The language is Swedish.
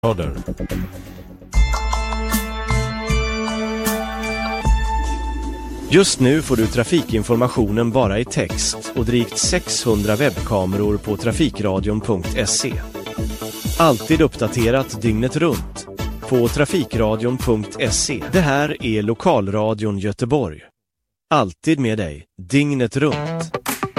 grader. Just nu får du trafikinformationen bara i text och drygt 600 webbkameror på trafikradion.se. Alltid uppdaterat dygnet runt på trafikradion.se. Det här är Lokalradion Göteborg. Alltid med dig, dygnet runt.